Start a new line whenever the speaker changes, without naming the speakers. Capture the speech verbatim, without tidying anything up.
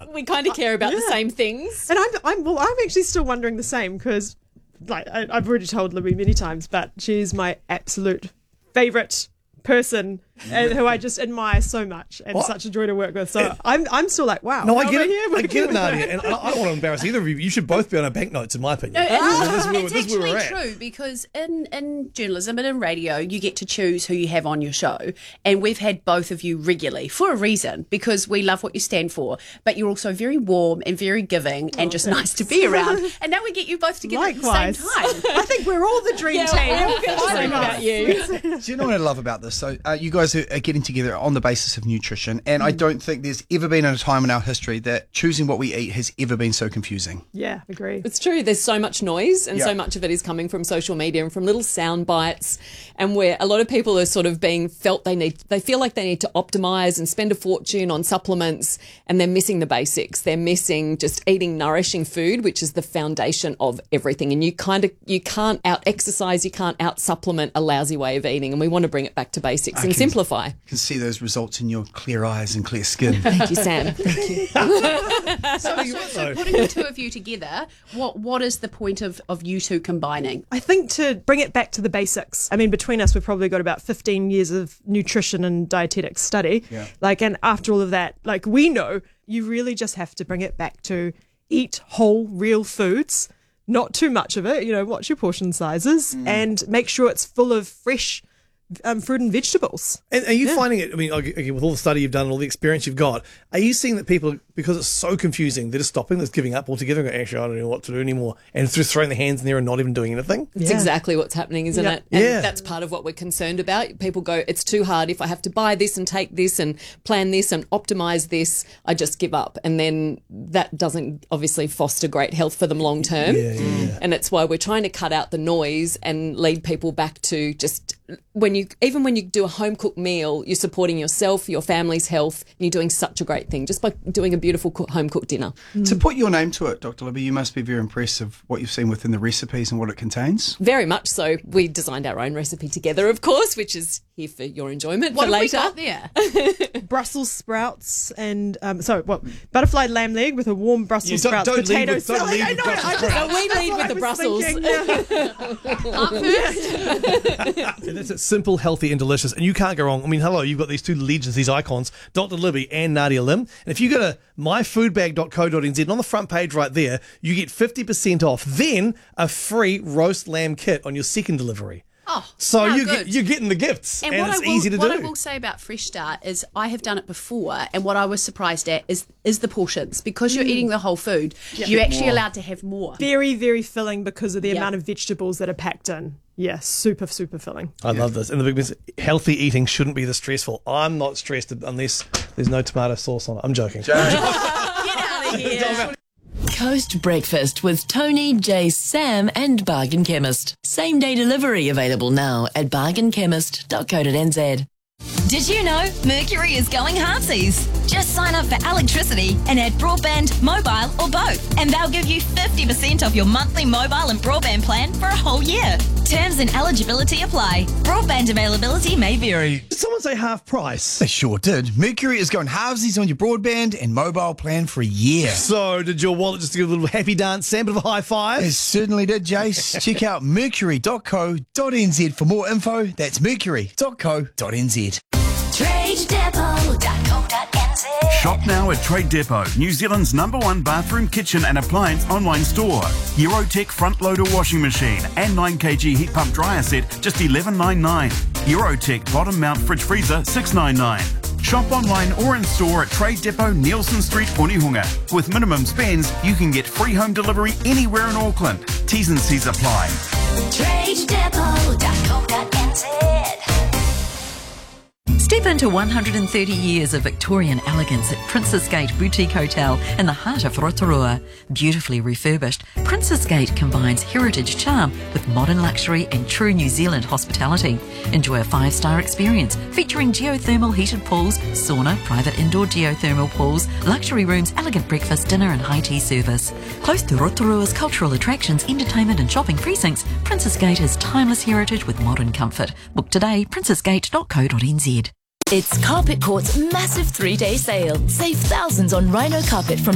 we kind of care about yeah. the same things.
And I'm, I'm, well, I'm actually still wondering the same because, like, I, I've already told Libby many times, but she's my absolute favourite person and who I just admire so much and what? such a joy to work with. So it, I'm I'm still like, wow.
No, I get it. I get it, Nadia. And I, I don't want to embarrass either of you. You should both be on our banknotes, in my opinion.
No,
ah,
it's
this
it's
this
actually true because in, in journalism and in radio, you get to choose who you have on your show. And we've had both of you regularly for a reason because we love what you stand for. But you're also very warm and very giving and oh, just thanks. nice to be around. And now we get you both together
Likewise.
at the same time.
I think we're all the dream
yeah,
team.
We're all the same about you.
Do you know what I love about this? So uh, you guys are getting together on the basis of nutrition, and mm. I don't think there's ever been a time in our history that choosing what we eat has ever been so confusing.
Yeah, agree.
It's true. There's so much noise, and
yeah.
so much of it is coming from social media and from little sound bites, and where a lot of people are sort of being felt they need, they feel like they need to optimize and spend a fortune on supplements, and they're missing the basics. They're missing just eating nourishing food, which is the foundation of everything. And you kind of you can't out exercise, you can't out supplement a lousy way of eating, and we want to bring it back to basics I and
can,
simplify.
Can see those results in your clear eyes and clear skin.
Thank you, Sam. Thank you.
so, so, so putting the two of you together, what what is the point of, of you two combining?
I think to bring it back to the basics. I mean, between us, we've probably got about fifteen years of nutrition and dietetics study.
Yeah.
Like, and after all of that, like we know you really just have to bring it back to eat whole, real foods, not too much of it, you know, watch your portion sizes mm. and make sure it's full of fresh Um, fruit and vegetables.
And are you
yeah.
finding it, I mean, okay, with all the study you've done and all the experience you've got, are you seeing that people, because it's so confusing, they're just stopping, they're just giving up altogether and go, actually, I don't know what to do anymore, and just throwing their hands in there and not even doing anything?
It's
yeah.
exactly what's happening, isn't
yeah.
it? And
yeah.
that's part of what we're concerned about. People go, it's too hard. If I have to buy this and take this and plan this and optimise this, I just give up. And then that doesn't obviously foster great health for them long term.
Yeah, yeah, yeah.
And it's why we're trying to cut out the noise and lead people back to just when you, even when you do a home cooked meal, you're supporting yourself, your family's health, and you're doing such a great thing just by doing a beautiful home cooked dinner.
Mm. To put your name to it, Doctor Libby, you must be very impressed of what you've seen within the recipes and what it contains.
Very much so. We designed our own recipe together, of course, which is here for your enjoyment
what
for later.
What have we got there?
Brussels sprouts and, um, sorry, what? Butterfly lamb leg with a warm Brussels
Yeah, don't-
sprouts
don't lead
potato
with- don't
salad.
lead
I
with
know,
Brussels
I just-
sprouts.
So we
that's
lead
what
with the
I was
Brussels.
thinking, yeah.
And that's it. Simple, healthy and delicious. And you can't go wrong. I mean, hello, you've got these two legends, these icons, Doctor Libby and Nadia Lim. And if you go to my food bag dot co dot n z, and on the front page right there, you get fifty percent off, then a free roast lamb kit on your second delivery.
Oh,
so
how
you
good.
get, you're getting the gifts, and,
And,
and
what
it's
I will,
easy to
what
do.
I will say about Fresh Start is I have done it before, and what I was surprised at is is the portions. Because you're eating the whole food, you're actually
more.
allowed to have more.
Very, very filling because of the
Yeah.
amount of vegetables that are packed in. Yeah, super, super filling.
I love this. And the big thing is, healthy eating shouldn't be this stressful. I'm not stressed unless there's no tomato sauce on it. I'm joking.
Get out of here.
Coast Breakfast with Tony, Jay, Sam and Bargain Chemist. Same day delivery available now at bargain chemist dot co dot n z.
Did you know Mercury is going halfsies? Just sign up for electricity and add broadband, mobile or both, and they'll give you fifty percent off your monthly mobile and broadband plan for a whole year. Terms and eligibility apply. Broadband availability may vary.
Did someone say half price?
They sure did. Mercury is going halvesies on your broadband and mobile plan for a year.
So did your wallet just give a little happy dance, Sam, bit of a high five?
It certainly did, Jace. Check out mercury dot co dot n z for more info. That's mercury dot co dot n z.
trade depot dot co dot n z.
Shop now at Trade Depot, New Zealand's number one bathroom, kitchen and appliance online store. Eurotech front loader washing machine and nine kilogram heat pump dryer set, just eleven ninety-nine. Eurotech bottom mount fridge freezer, six ninety-nine. Shop online or in store at Trade Depot, Nielsen Street, Onehunga. With minimum spends, you can get free home delivery anywhere in Auckland. T's and C's apply.
trade depot dot co dot n z.
Step into one hundred thirty years of Victorian elegance at Princess Gate Boutique Hotel in the heart of Rotorua. Beautifully refurbished, Princess Gate combines heritage charm with modern luxury and true New Zealand hospitality. Enjoy a five-star experience featuring geothermal heated pools, sauna, private indoor geothermal pools, luxury rooms, elegant breakfast, dinner and high tea service. Close to Rotorua's cultural attractions, entertainment and shopping precincts, Princess Gate has timeless heritage with modern comfort. Book today, princess gate dot co dot n z.
It's Carpet Court's massive three-day sale. Save thousands on Rhino carpet from